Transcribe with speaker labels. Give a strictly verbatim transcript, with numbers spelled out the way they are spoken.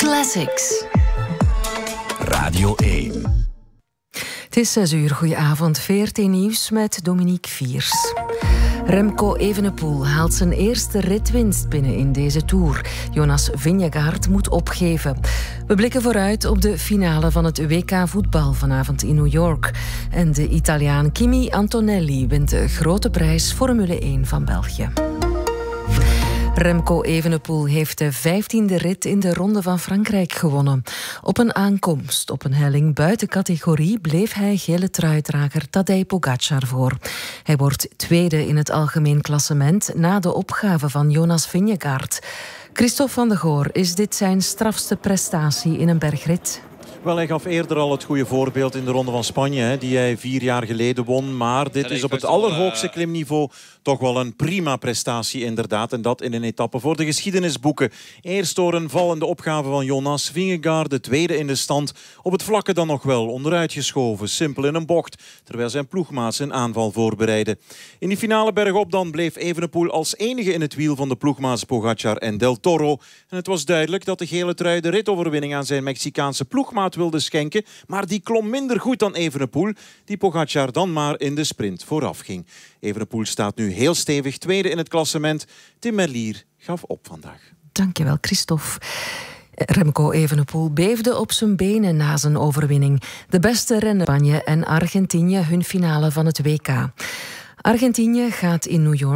Speaker 1: Classics.
Speaker 2: Radio één.
Speaker 1: Het is zes uur, goedenavond. V R T Nieuws met Dominique Viers. Remco Evenepoel haalt zijn eerste ritwinst binnen in deze Tour. Jonas Vingegaard moet opgeven. We blikken vooruit op de finale van het W K voetbal vanavond in New York. En de Italiaan Kimi Antonelli wint de grote prijs Formule één van België. Remco Evenepoel heeft de vijftiende rit in de Ronde van Frankrijk gewonnen. Op een aankomst op een helling buiten categorie bleef hij gele truidrager Tadej Pogacar voor. Hij wordt tweede in het algemeen klassement na de opgave van Jonas Vingegaard. Christophe van de Goor, is dit zijn strafste prestatie in een bergrit?
Speaker 3: Wel, hij gaf eerder al het goede voorbeeld in de Ronde van Spanje, hè, die hij vier jaar geleden won. Maar dit is op het allerhoogste klimniveau toch wel een prima prestatie inderdaad. En dat in een etappe voor de geschiedenisboeken. Eerst door een vallende opgave van Jonas Vingegaard, de tweede in de stand. Op het vlakke dan nog wel onderuit geschoven, simpel in een bocht. Terwijl zijn ploegmaats een aanval voorbereidden. In die finale bergop dan bleef Evenepoel als enige in het wiel van de ploegmaats Pogacar en Del Toro. En het was duidelijk dat de gele trui de ritoverwinning aan zijn Mexicaanse ploegmaat wilde schenken, maar die klom minder goed dan Evenepoel, die Pogacar dan maar in de sprint vooraf ging. Evenepoel staat nu heel stevig tweede in het klassement. Tim Merlier gaf op vandaag.
Speaker 1: Dankjewel, Christophe. Remco Evenepoel beefde op zijn benen na zijn overwinning. De beste renner Spanje en Argentinië hun finale van het W K. Argentinië gaat in New York